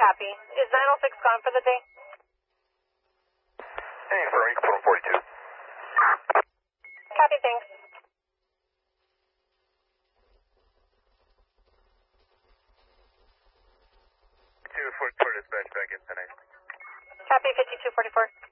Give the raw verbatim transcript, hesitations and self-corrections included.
Copy. Is nine oh six gone for the day? Hey, sir, you can put on forty-two. Copy, thanks. two forty-four dispatch back in tonight. Copy, fifty-two forty-four.